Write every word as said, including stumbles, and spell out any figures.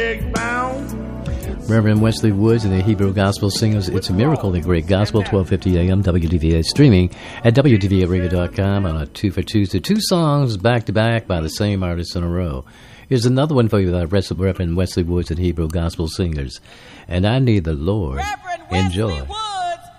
Reverend Wesley Woods and the Hebrew Gospel Singers. It's a Miracle, the Great Gospel, twelve fifty a.m. W D V A streaming at W D V A radio dot com on a two for Tuesday. Two songs back to back by the same artist in a row. Here's another one for you by Reverend Wesley Woods and Hebrew Gospel Singers. And I Need the Lord. Enjoy.